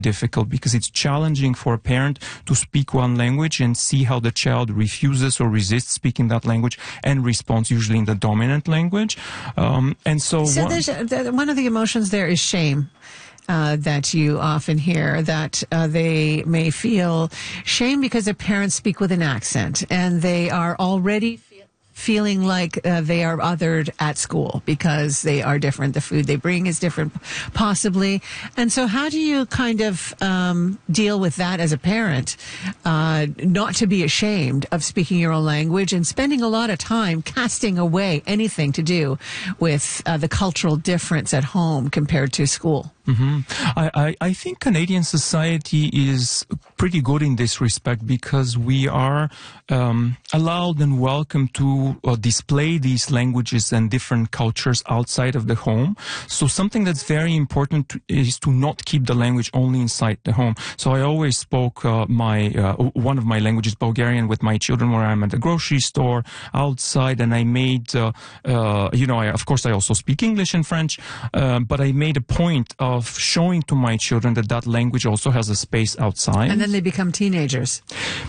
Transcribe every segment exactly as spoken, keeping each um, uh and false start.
difficult because it's challenging for a parent to speak one language and see how the child refuses or resists speaking that language and responds usually in the dominant language. Um, and so, so one, there's, uh, one of the emotions there is shame. Uh, that you often hear, that uh, they may feel shame because their parents speak with an accent and they are already fe- feeling like uh, they are othered at school because they are different. The food they bring is different, possibly. And so how do you kind of um, deal with that as a parent, uh, not to be ashamed of speaking your own language and spending a lot of time casting away anything to do with uh, the cultural difference at home compared to school? Mm-hmm. I, I, I think Canadian society is pretty good in this respect because we are um, allowed and welcome to uh, display these languages and different cultures outside of the home. So something that's very important to, is to not keep the language only inside the home. So I always spoke uh, my uh, one of my languages, Bulgarian, with my children where I'm at the grocery store, outside, and I made, uh, uh, you know, I, of course I also speak English and French, uh, but I made a point of of showing to my children that that language also has a space outside. And then they become teenagers.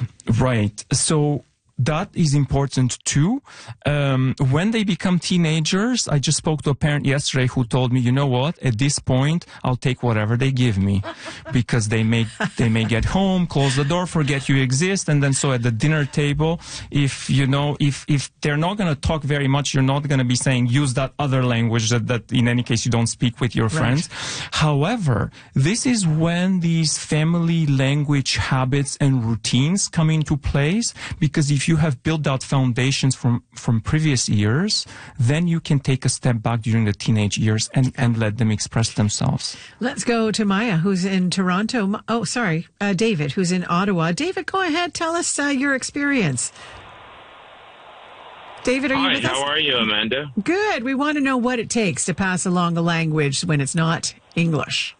Right. So that is important too. Um, when they become teenagers, I just spoke to a parent yesterday who told me, you know what, at this point, I'll take whatever they give me because they may, they may get home, close the door, forget you exist. And then so at the dinner table, if, you know, if, if they're not going to talk very much, you're not going to be saying, use that other language that, that in any case you don't speak with your friends. Right. However, this is when these family language habits and routines come into place, because if you have built out foundations from, from previous years, then you can take a step back during the teenage years and, and let them express themselves. Let's go to Maya, who's in Toronto. Oh, sorry, uh, David, who's in Ottawa. David, go ahead. Tell us uh, your experience. David, are Hi, you with us? How are you, Amanda? Good. We want to know what it takes to pass along a language when it's not English.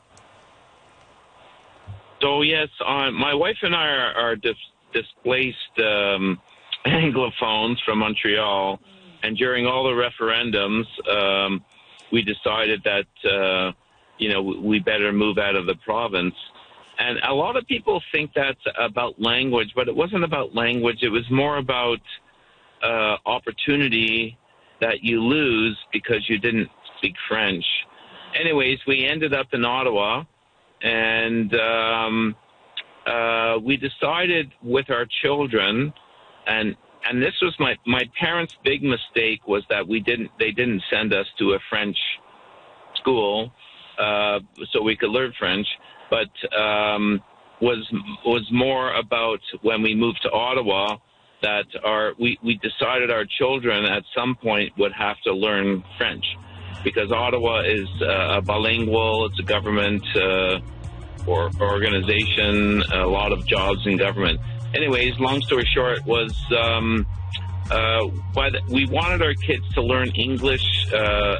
So, yes, uh, my wife and I are, are dis- displaced um, Anglophones from Montreal, and during all the referendums, um, we decided that, uh, you know, we better move out of the province. And a lot of people think that's about language, but it wasn't about language. It was more about uh, opportunity that you lose because you didn't speak French. Anyways, we ended up in Ottawa, and um, uh, we decided with our children, and and this was my, my parents' big mistake, was that we didn't they didn't send us to a French school uh, so we could learn French, but um, was was more about when we moved to Ottawa that our we, we decided our children at some point would have to learn French, because Ottawa is uh, a bilingual, it's a government uh, or organization, a lot of jobs in government. Anyways, long story short was um, uh, but we wanted our kids to learn English uh,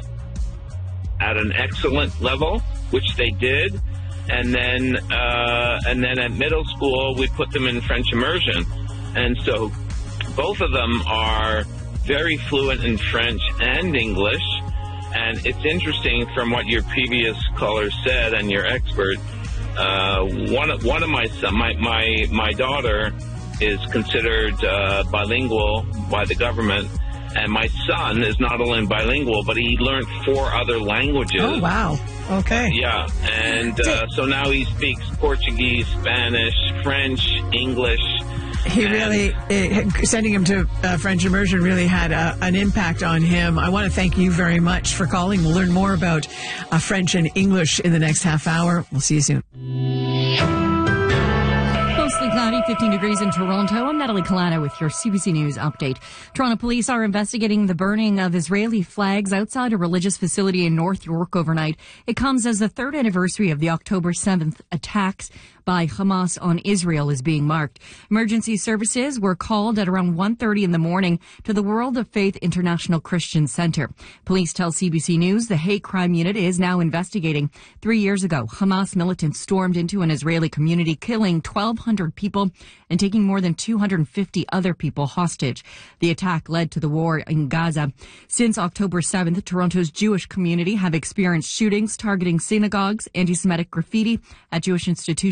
at an excellent level, which they did. And then, uh, and then at middle school, we put them in French immersion. And so both of them are very fluent in French and English. And it's interesting from what your previous caller said and your expert, uh, one of, one of my son, my, my, my daughter is considered uh, bilingual by the government. And my son is not only bilingual, but he learned four other languages. Oh, wow. Okay. Yeah. And uh, so now he speaks Portuguese, Spanish, French, English. He really, it, sending him to uh, French immersion really had a, an impact on him. I want to thank you very much for calling. We'll learn more about uh, French and English in the next half hour. We'll see you soon. Mostly cloudy, fifteen degrees in Toronto. I'm Natalie Kalana with your C B C News update. Toronto police are investigating the burning of Israeli flags outside a religious facility in North York overnight. It comes as the third anniversary of the October seventh attacks by Hamas on Israel is being marked. Emergency services were called at around one thirty in the morning to the World of Faith International Christian Center. Police tell C B C News the hate crime unit is now investigating. Three years ago, Hamas militants stormed into an Israeli community, killing twelve hundred people people and taking more than two hundred fifty other people hostage. The attack led to the war in Gaza. Since October seventh, Toronto's Jewish community have experienced shootings targeting synagogues, anti-Semitic graffiti at Jewish institutions,